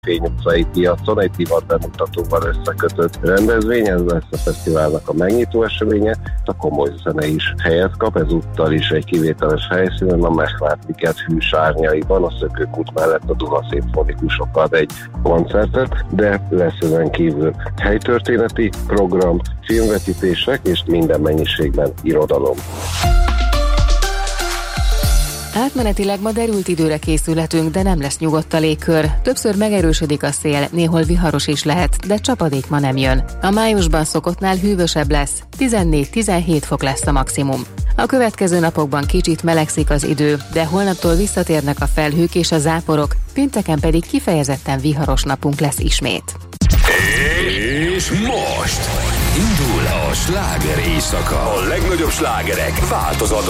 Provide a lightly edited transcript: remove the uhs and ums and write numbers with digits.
Fény utcai piacon egy divat bemutatóval összekötött rendezvény, ez lesz a fesztiválnak a megnyitó eseménye, a komoly zene is helyet kap, ezúttal is egy kivételes helyszínen, a Mechvárd-liget hűs árnyaiban, a Szökőkút mellett a Duna szimfonikusok ad egy koncertet, de lesz ezen kívül helytörténeti program, filmvetítések és minden mennyiségben irodalom. Átmenetileg ma derült időre készülhetünk, de nem lesz nyugodt a légkör. Többször megerősödik a szél, néhol viharos is lehet, de csapadék ma nem jön. A májusban szokottnál hűvösebb lesz, 14-17 fok lesz a maximum. A következő napokban kicsit melegszik az idő, de holnaptól visszatérnek a felhők és a záporok, pénteken pedig kifejezetten viharos napunk lesz ismét. És most indul a sláger éjszaka. A legnagyobb slágerek változatban